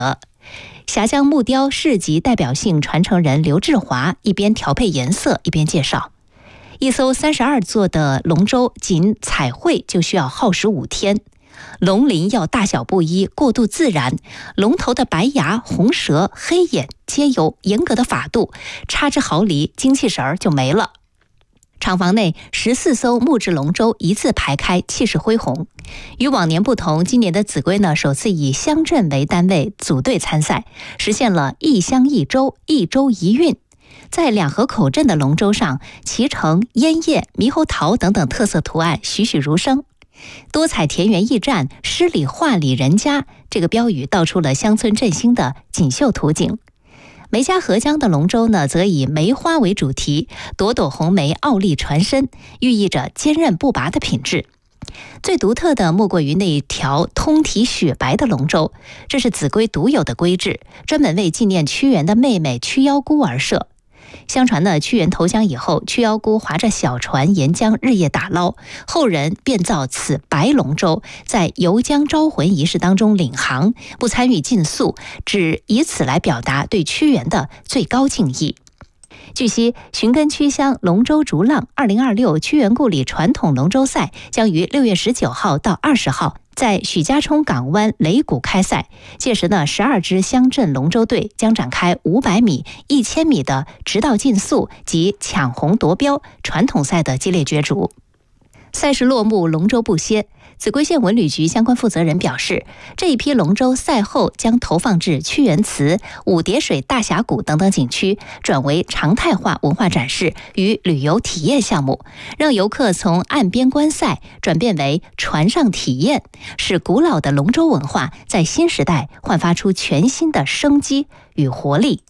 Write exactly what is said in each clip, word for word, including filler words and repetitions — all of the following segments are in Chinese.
峡江木雕市级代表性传承人刘志华一边调配颜色一边介绍，一艘三十二座的龙舟仅彩绘就需要耗时五天。龙鳞要大小不一，过渡自然，龙头的白牙、红舌、黑眼皆有严格的法度，差之毫厘，精气神儿就没了。厂房内十四艘木质龙舟一字排开，气势恢宏。与往年不同，今年的秭归呢首次以乡镇为单位组队参赛，实现了一乡一舟、一舟一韵。在两河口镇的龙舟上，脐橙、烟叶、猕猴桃等等特色图案栩栩如生。多彩田园驿站，诗里画里人家，这个标语道出了乡村振兴的锦绣图景。梅家河江的龙舟呢，则以梅花为主题，朵朵红梅傲立船身，寓意着坚韧不拔的品质。最独特的莫过于那条通体雪白的龙舟，这是秭归独有的规制，专门为纪念屈原的妹妹屈腰姑而设。相传呢，屈原投江以后，屈腰姑划着小船沿江日夜打捞，后人便造此白龙舟，在游江招魂仪式当中领航，不参与竞速，只以此来表达对屈原的最高敬意。据悉，寻根区乡龙舟逐浪二零二六屈原故里传统龙舟赛将于六月十九号到二十号在许家冲港湾擂鼓开赛，届时呢，十二支乡镇龙舟队将展开五百米、一千米的直道竞速及抢红夺标传统赛的激烈角逐。赛事落幕，龙舟不歇。秭归县文旅局相关负责人表示，这一批龙舟赛后将投放至屈原祠、五叠水大峡谷等等景区，转为常态化文化展示与旅游体验项目，让游客从岸边观赛转变为船上体验，使古老的龙舟文化在新时代焕发出全新的生机与活力。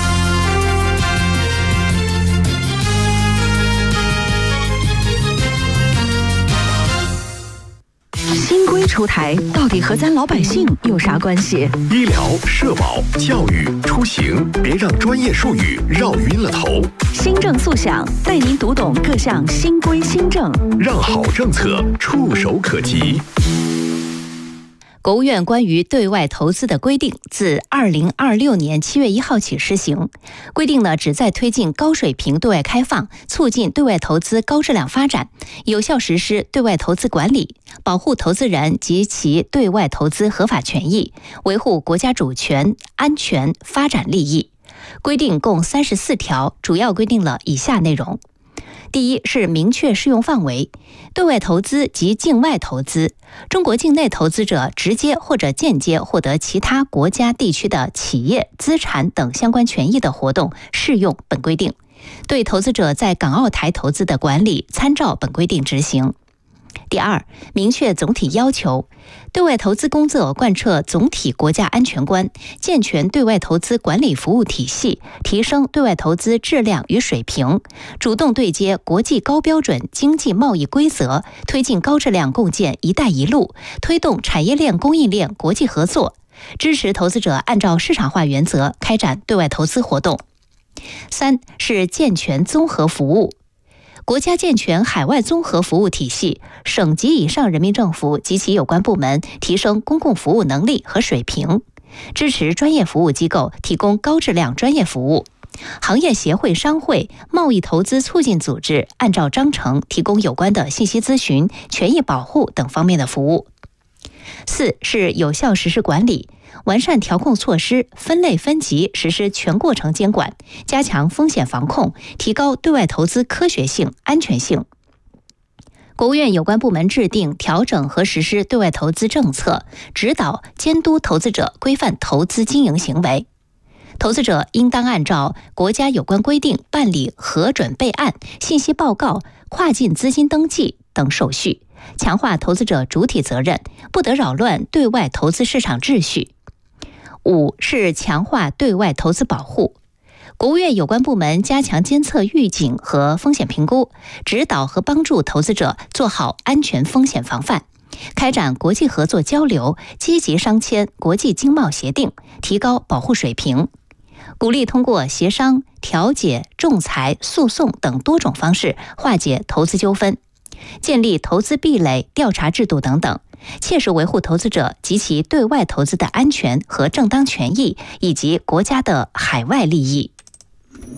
新规出台，到底和咱老百姓有啥关系？ 医疗、社保、教育、出行，别让专业术语绕晕了头。 新政速响，带您读懂各项新规新政， 让好政策触手可及。 国务院关于对外投资的规定自二零二六年七月一号起施行。规定呢，旨在推进高水平对外开放，促进对外投资高质量发展，有效实施对外投资管理，保护投资人及其对外投资合法权益，维护国家主权、安全、发展利益。规定共三十四条，主要规定了以下内容。第一是明确适用范围，对外投资及境外投资，中国境内投资者直接或者间接获得其他国家地区的企业、资产等相关权益的活动，适用本规定。对投资者在港澳台投资的管理，参照本规定执行。第二，明确总体要求，对外投资工作贯彻总体国家安全观，健全对外投资管理服务体系，提升对外投资质量与水平，主动对接国际高标准经济贸易规则，推进高质量共建“一带一路”，推动产业链供应链国际合作，支持投资者按照市场化原则开展对外投资活动。三是健全综合服务。国家健全海外综合服务体系，省级以上人民政府及其有关部门提升公共服务能力和水平，支持专业服务机构提供高质量专业服务，行业协会、商会、贸易投资促进组织按照章程提供有关的信息咨询、权益保护等方面的服务。四是有效实施管理，完善调控措施，分类分级实施全过程监管，加强风险防控，提高对外投资科学性、安全性。国务院有关部门制定、调整和实施对外投资政策，指导、监督投资者规范投资经营行为。投资者应当按照国家有关规定办理核准备案、信息报告、跨境资金登记等手续，强化投资者主体责任，不得扰乱对外投资市场秩序。五是强化对外投资保护。国务院有关部门加强监测预警和风险评估，指导和帮助投资者做好安全风险防范，开展国际合作交流，积极商签国际经贸协定，提高保护水平。鼓励通过协商、调解、仲裁、诉讼等多种方式化解投资纠纷，建立投资壁垒调查制度等等， 切实维护投资者及其对外投资的安全和正当权益，以及国家的海外利益。